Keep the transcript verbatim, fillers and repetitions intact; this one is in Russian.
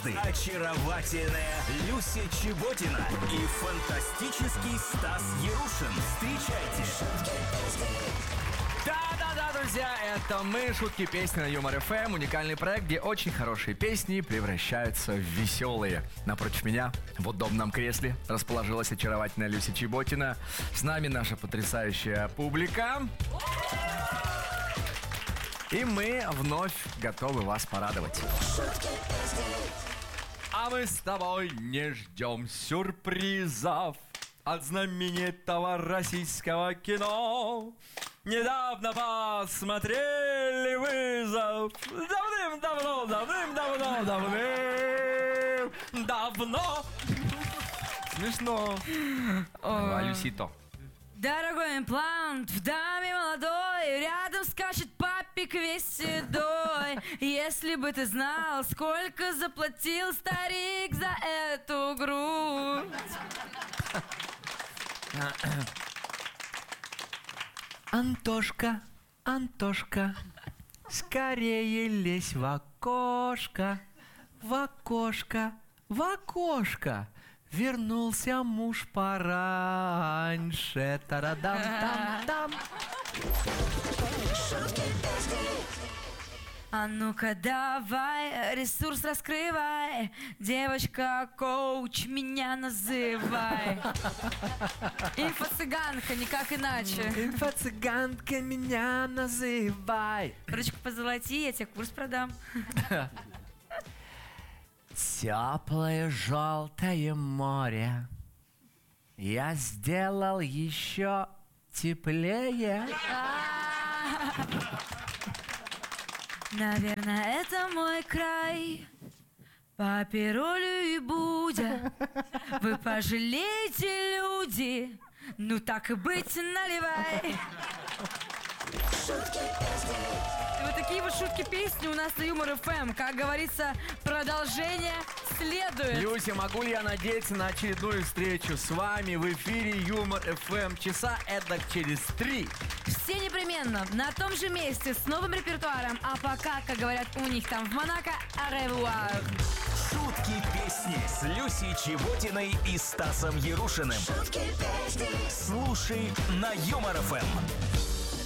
Очаровательная Люся Чеботина и фантастический Стас Ярушин. Встречайте. Да-да-да, друзья, это мы, Шутки Песни на Юмор эф эм. Уникальный проект, где очень хорошие песни превращаются в веселые. Напротив меня в удобном кресле расположилась очаровательная Люся Чеботина. С нами наша потрясающая публика. И мы вновь готовы вас порадовать. А мы с тобой не ждем сюрпризов от знаменитого российского кино. Недавно посмотрели вызов. Давным-давно, давным-давно, давным-давно. Смешно. Давай, Люсито. Дорогой имплант, в даме молодой, рядом скачет папик весь седой. Если бы ты знал, сколько заплатил старик за эту грудь. Антошка, Антошка, скорее лезь в окошко, в окошко, в окошко. Вернулся муж пораньше. Тарадам-там-там. А ну-ка давай, ресурс раскрывай, девочка-коуч меня называй. Инфо-цыганка, никак иначе. Инфо-цыганка меня называй. Ручку позолоти, я тебе курс продам. Теплое желтое море я сделал еще теплее. Наверное, это мой край. По Перолю и Будя вы пожалеете, люди. Ну так и быть, наливай. И вот такие вот шутки-песни у нас на Юмор эф эм. Как говорится, продолжение следует. Люся, могу ли я надеяться на очередную встречу с вами в эфире Юмор эф эм часа эдак через три? Все непременно на том же месте с новым репертуаром. А пока, как говорят у них там в Монако, аревуар. Шутки песни с Люсей Чеботиной и Стасом Ярушиным. Шутки песни. Слушай на Юмор эф эм.